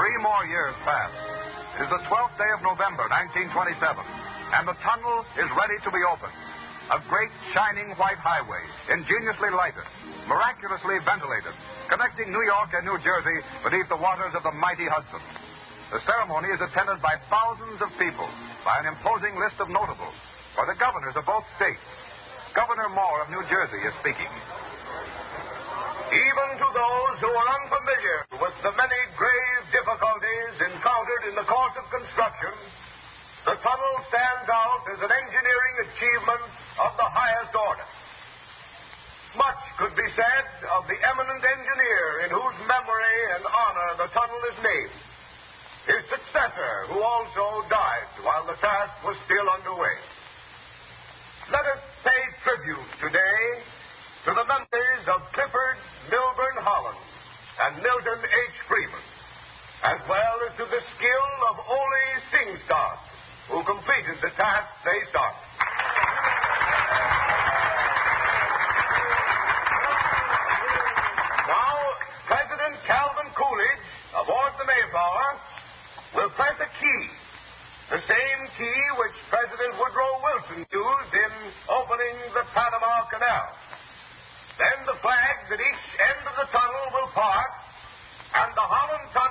3 more years pass. It is the 12th day of November, 1927, and the tunnel is ready to be opened. A great, shining white highway, ingeniously lighted, miraculously ventilated, connecting New York and New Jersey beneath the waters of the mighty Hudson. The ceremony is attended by thousands of people, by an imposing list of notables, by the governors of both states. Governor Moore of New Jersey is speaking. Even to those who are unfamiliar with the many grave difficulties encountered in the course of construction, the tunnel stands out as an engineering achievement of the highest order. Much could be said of the eminent engineer in whose memory and honor the tunnel is named. His successor, who also died while the task was still underway. Let us pay tribute today to the memories of Clifford Milburn Holland and Milton H. Freeman, as well as to the skill of Ole Singstad, who completed the task they started. Now, President Calvin Coolidge, aboard the Mayflower, will press a key, the same key which President Woodrow Wilson used in opening the Panama Canal. Then the flags at each end of the tunnel will part, and the Holland tunnel